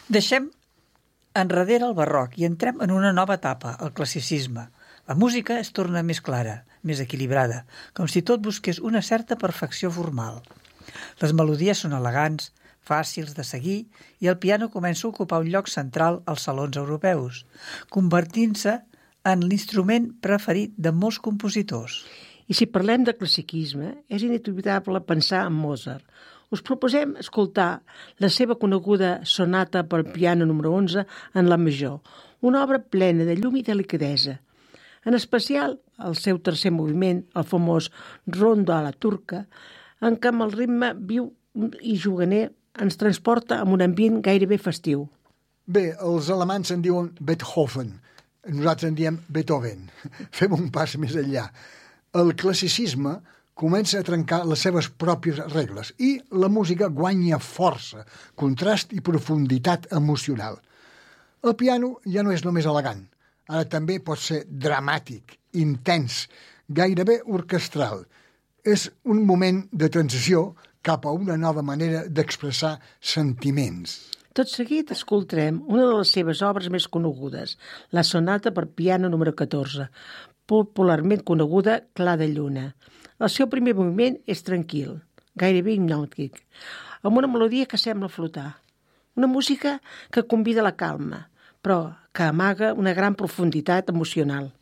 Deixem enrere el barroc i entrem en una nova etapa, el classicisme. La música es torna més clara, més equilibrada, com si tot busqués una certa perfecció formal. Les melodies són elegants, fàcils de seguir i el piano comença a ocupar un lloc central als salons europeus, convertint-se en l'instrument preferit de molts compositors. I si parlem de classiquisme, és inevitable pensar en Mozart. Us proposem escoltar la seva coneguda sonata per piano número 11 en la major, una obra plena de llum i delicadesa. En especial, el seu tercer moviment, el famós Rondo a la turca, en què amb el ritme viu i juganer ens transporta en un ambient gairebé festiu. Bé, els alemanys en diuen Beethoven, nosaltres en diem Beethoven. Fem un pas més enllà. El classicisme comença a trencar les seves pròpies regles i la música guanya força, contrast i profunditat emocional. El piano ja no és només elegant, ara també pot ser dramàtic, intens, gairebé orquestral. És un moment de transició cap a una nova manera d'expressar sentiments. Tot seguit escoltarem una de les seves obres més conegudes, la sonata per piano número 14, popularment coneguda Clar de lluna. El seu primer moviment és tranquil, gairebé hipnòtic, amb una melodia que sembla flotar. Una música que convida a la calma, però que amaga una gran profunditat emocional.